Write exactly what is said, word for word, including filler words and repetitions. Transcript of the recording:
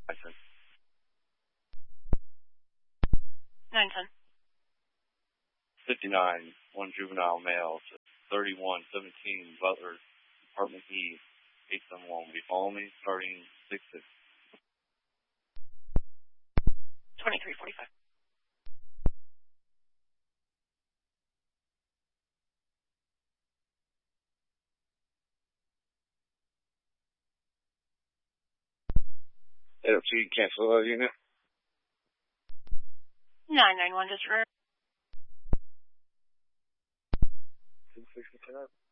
License. nine ten. fifty-nine, one juvenile male to thirty-one seventeen Butler, Apartment E, eight seven one. Will you follow me starting six six? twenty-three forty-five. eight oh two, cancel that unit. nine nine one, just remember. six sixty-five.